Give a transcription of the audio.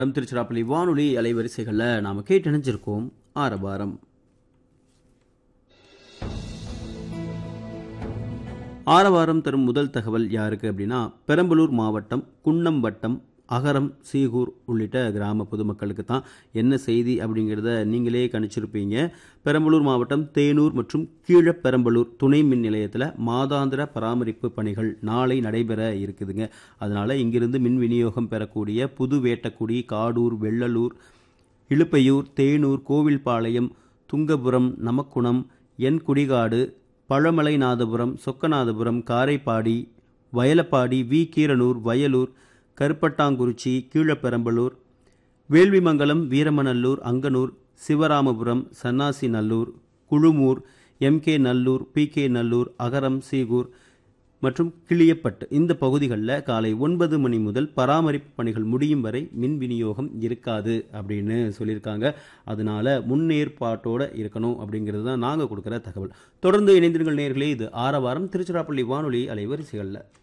திருச்சிராப்பள்ளி வானொலி அலைவரிசைகளில் நாம் கேட்டு இணைஞ்சிருக்கோம் ஆரவாரம். ஆரவாரம் தரும் முதல் தகவல் யாருக்கு அப்படின்னா, பெரம்பலூர் மாவட்டம் குன்னம் வட்டம் அகரம் சீகூர் உள்ளிட்ட கிராம பொதுமக்களுக்கு தான். என்ன செய்தி அப்படிங்கிறத நீங்களே கணிச்சிருப்பீங்க. பெரம்பலூர் மாவட்டம் தேனூர் மற்றும் கீழப்பெரம்பலூர் துணை மின் நிலையத்தில் மாதாந்திர பராமரிப்பு பணிகள் நாளை நடைபெற இருக்குதுங்க. அதனால் இங்கிருந்து மின் விநியோகம் பெறக்கூடிய புது வேட்டக்குடி, காடூர், வெள்ளலூர், இழுப்பையூர், தேனூர், கோவில்பாளையம், துங்கபுரம், நமக்குணம், என் Kudikadu, பழமலைநாதபுரம், Chokkanathapuram, Karaipadi, Vayalapadi, we Keeranur, Vayalur, கருப்பட்டாங்குறிச்சி, Keezhaperambalur, வேள்விமங்கலம், Veeramanallur, Anganur, Sivaramapuram, Sannasi Nallur, Kuzhumur, MK Nallur, PK Nallur, அகரம் சீகூர் மற்றும் கிளியப்பட்டு இந்த பகுதிகளில் காலை 9 மணி முதல் பராமரிப்பு பணிகள் முடியும் வரை மின் விநியோகம் இருக்காது அப்படின்னு சொல்லியிருக்காங்க. அதனால முன்னேற்பாட்டோடு இருக்கணும் அப்படிங்கிறது தான் நாங்கள் கொடுக்குற தகவல். தொடர்ந்து இணைந்திருங்கள் நேயர்களே. இது ஆரவாரம் திருச்சிராப்பள்ளி வானொலி அலைவரிசைகளில்.